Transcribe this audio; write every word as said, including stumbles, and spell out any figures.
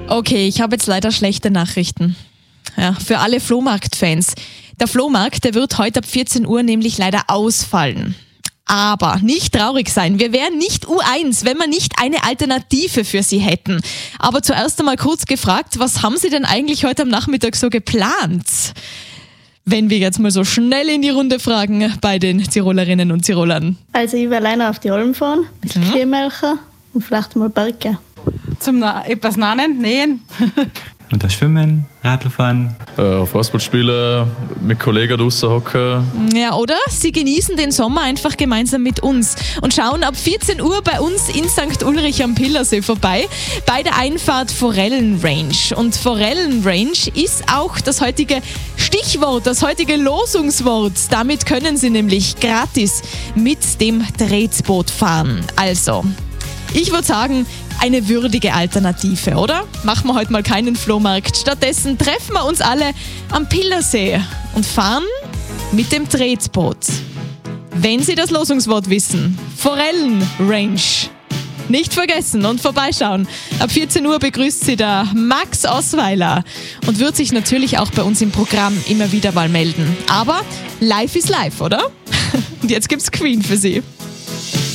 Okay, ich habe jetzt leider schlechte Nachrichten. Ja, für alle Flohmarkt-Fans. Der Flohmarkt, der wird heute ab vierzehn Uhr nämlich leider ausfallen. Aber nicht traurig sein, wir wären nicht U eins, wenn wir nicht eine Alternative für Sie hätten. Aber zuerst einmal kurz gefragt, was haben Sie denn eigentlich heute am Nachmittag so geplant? Wenn wir jetzt mal so schnell in die Runde fragen bei den Tirolerinnen und Tirolern. Also ich will alleine auf die Alm fahren, ein bisschen Mhm. Kühe melken und vielleicht mal Berg gehen. Zum Na- etwas nähen, nähen. Und das Schwimmen, Radl fahren. Äh, Fußball spielen, mit Kollegen draussen hocken. Ja, oder? Sie genießen den Sommer einfach gemeinsam mit uns und schauen ab vierzehn Uhr bei uns in Sankt Ulrich am Pillersee vorbei, bei der Einfahrt Forellenrange. Und Forellenrange ist auch das heutige Stichwort, das heutige Losungswort. Damit können Sie nämlich gratis mit dem Tretboot fahren. Also, ich würde sagen, eine würdige Alternative, oder? Machen wir heute mal keinen Flohmarkt. Stattdessen treffen wir uns alle am Pillersee und fahren mit dem Tretboot. Wenn Sie das Losungswort wissen, Forellenrange. Nicht vergessen und vorbeischauen. Ab vierzehn Uhr begrüßt Sie da Max Osweiler und wird sich natürlich auch bei uns im Programm immer wieder mal melden. Aber live ist live, oder? Und jetzt gibt's Queen für Sie.